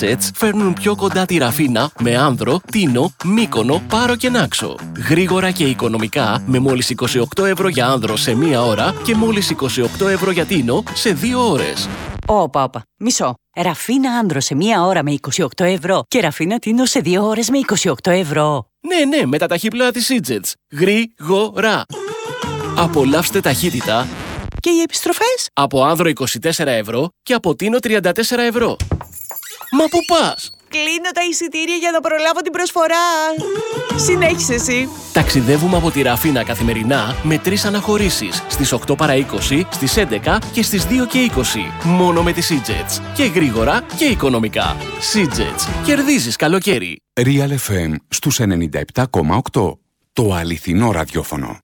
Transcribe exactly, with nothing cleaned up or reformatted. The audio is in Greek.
Sea-Jets φέρνουν πιο κοντά τη Ραφίνα με Άνδρο, Τίνο, Μύκονο, Πάρο και Νάξο. Γρήγορα και οικονομικά με μόλις είκοσι οκτώ ευρώ για Άνδρο σε μία ώρα και μόλις είκοσι οκτώ ευρώ για Τίνο σε δύο ώρες. Όπα, όπα. Μισό. Ραφίνα Άνδρο σε μία ώρα με είκοσι οκτώ ευρώ και Ραφίνα Τίνο σε δύο ώρες με είκοσι οκτώ ευρώ. Ναι, ναι, με τα ταχύπλοα της Sea-Jets. Γρήγορα. Απολαύστε ταχύτητα. Και οι επιστροφές? Από Άνδρο είκοσι τέσσερα ευρώ και από Τίνο τριάντα τέσσερα ευρώ. Μα πού πας? Κλείνω τα εισιτήρια για να προλάβω την προσφορά. Συνέχισε εσύ. Ταξιδεύουμε από τη Ραφίνα καθημερινά με τρεις αναχωρήσεις. Στις οκτώ παρά είκοσι, στις έντεκα και στις δύο και είκοσι. Μόνο με τη Sea-Jets. Και γρήγορα και οικονομικά. Sea-Jets. Κερδίζεις καλοκαίρι. Real εφ εμ στους ενενήντα επτά κόμμα οκτώ. Το αληθινό ραδιόφωνο.